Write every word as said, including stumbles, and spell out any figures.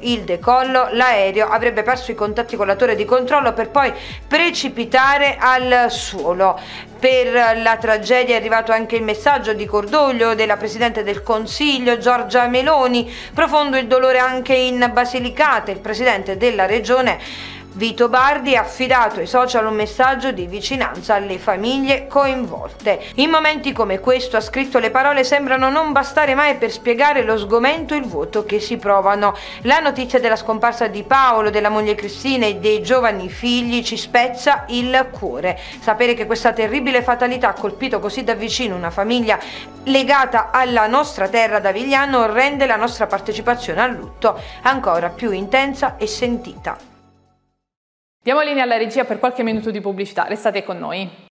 il decollo, l'aereo avrebbe perso i contatti con la torre di controllo per poi precipitare al suolo. Per la tragedia è arrivato anche il messaggio di cordoglio della Presidente del Consiglio Giorgia Meloni. Profondo il dolore anche in Basilicata. Il Presidente della Regione Vito Bardi ha affidato ai social un messaggio di vicinanza alle famiglie coinvolte. In momenti come questo, ha scritto, le parole sembrano non bastare mai per spiegare lo sgomento e il vuoto che si provano. La notizia della scomparsa di Paolo, della moglie Cristina e dei giovani figli ci spezza il cuore. Sapere che questa terribile fatalità ha colpito così da vicino una famiglia legata alla nostra terra d'Avigliano rende la nostra partecipazione al lutto ancora più intensa e sentita. Diamo linea alla regia per qualche minuto di pubblicità, restate con noi.